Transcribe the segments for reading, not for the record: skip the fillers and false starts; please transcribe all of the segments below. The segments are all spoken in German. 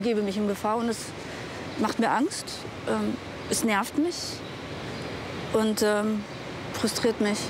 Ich gebe mich in Gefahr und es macht mir Angst, es nervt mich und frustriert mich.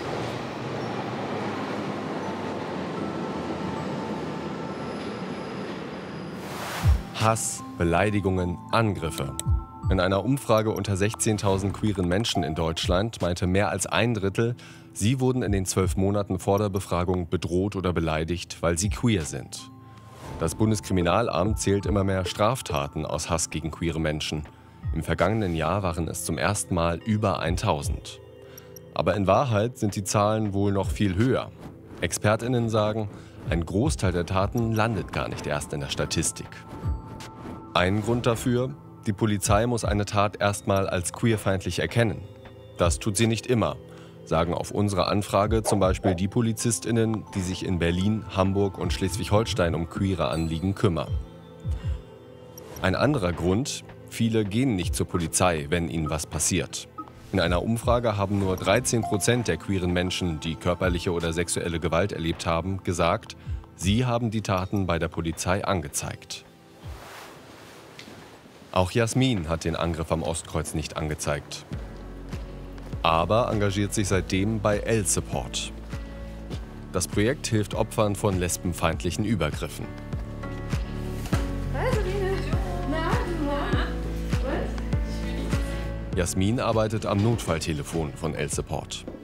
Hass, Beleidigungen, Angriffe. In einer Umfrage unter 16.000 queeren Menschen in Deutschland meinte mehr als ein Drittel, sie wurden in den 12 Monaten vor der Befragung bedroht oder beleidigt, weil sie queer sind. Das Bundeskriminalamt zählt immer mehr Straftaten aus Hass gegen queere Menschen. Im vergangenen Jahr waren es zum ersten Mal über 1000. Aber in Wahrheit sind die Zahlen wohl noch viel höher. ExpertInnen sagen, ein Großteil der Taten landet gar nicht erst in der Statistik. Ein Grund dafür: Die Polizei muss eine Tat erstmal als queerfeindlich erkennen. Das tut sie nicht immer, sagen auf unsere Anfrage zum Beispiel die PolizistInnen, die sich in Berlin, Hamburg und Schleswig-Holstein um queere Anliegen kümmern. Ein anderer Grund: Viele gehen nicht zur Polizei, wenn ihnen was passiert. In einer Umfrage haben nur 13% der queeren Menschen, die körperliche oder sexuelle Gewalt erlebt haben, gesagt, sie haben die Taten bei der Polizei angezeigt. Auch Jasmin hat den Angriff am Ostkreuz nicht angezeigt. Aber engagiert sich seitdem bei L-Support. Das Projekt hilft Opfern von lesbenfeindlichen Übergriffen. Jasmin arbeitet am Notfalltelefon von L-Support.